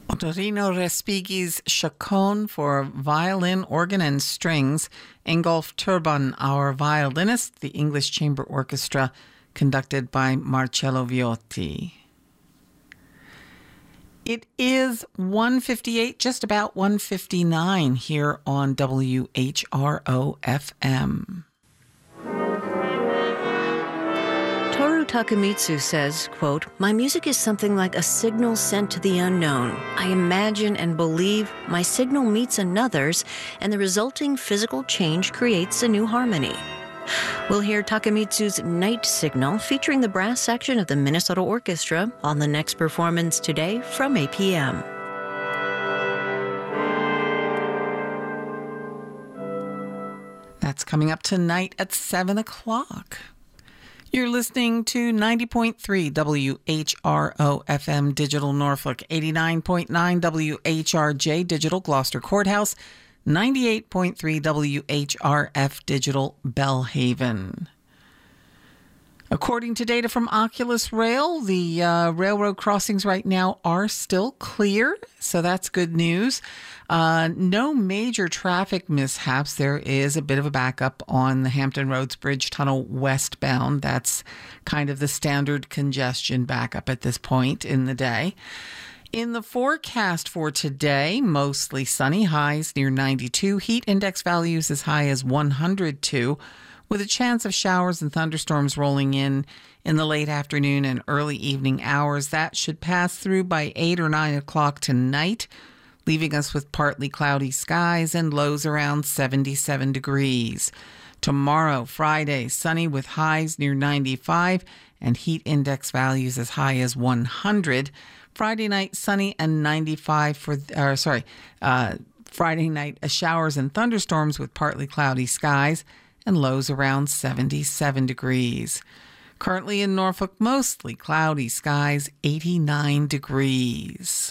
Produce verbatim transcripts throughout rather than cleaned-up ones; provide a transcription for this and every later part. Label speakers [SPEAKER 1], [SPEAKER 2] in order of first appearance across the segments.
[SPEAKER 1] Ottorino Respighi's Chaconne for violin, organ, and strings. Ingolf Turban, our violinist. The English Chamber Orchestra, conducted by Marcello Viotti. It is one fifty-eight, just about one fifty-nine here on W H R O F M.
[SPEAKER 2] Toru Takemitsu says, quote, "My music is something like a signal sent to the unknown. I imagine and believe my signal meets another's, and the resulting physical change creates a new harmony." We'll hear Takemitsu's Night Signal featuring the brass section of the Minnesota Orchestra on the next performance today from eight p.m.
[SPEAKER 1] That's coming up tonight at seven o'clock. You're listening to ninety point three W H R O F M Digital Norfolk, eighty-nine point nine W H R J Digital Gloucester Courthouse, ninety-eight point three W H R F Digital Bellhaven. According to data from Oculus Rail, the uh, railroad crossings right now are still clear, so that's good news. Uh, no major traffic mishaps. There is a bit of a backup on the Hampton Roads Bridge Tunnel westbound. That's kind of the standard congestion backup at this point in the day. In the forecast for today, mostly sunny, highs near ninety-two, heat index values as high as one hundred two, with a chance of showers and thunderstorms rolling in in the late afternoon and early evening hours. That should pass through by eight or nine o'clock tonight, leaving us with partly cloudy skies and lows around seventy-seven degrees. Tomorrow, Friday, sunny with highs near ninety-five and heat index values as high as one hundred. Friday night, sunny and ninety-five for, uh, sorry, uh, Friday night, uh, showers and thunderstorms with partly cloudy skies and lows around seventy-seven degrees. Currently in Norfolk, mostly cloudy skies, eighty-nine degrees.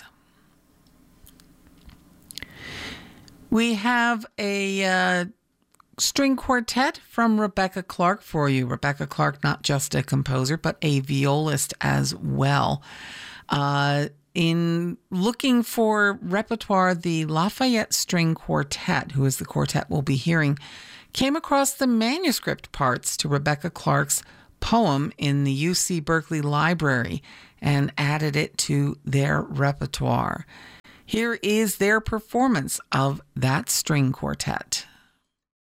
[SPEAKER 1] We have a uh, string quartet from Rebecca Clark for you. Rebecca Clark, not just a composer, but a violist as well. Uh, in looking for repertoire, the Lafayette String Quartet, who is the quartet we'll be hearing, came across the manuscript parts to Rebecca Clark's poem in the U C Berkeley Library and added it to their repertoire. Here is their performance of that string quartet.